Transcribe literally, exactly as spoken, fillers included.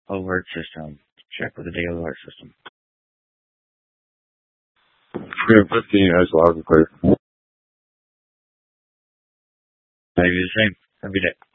alert system. Check with the daily alert system. three fifteen as loud and clear. Maybe the same every day.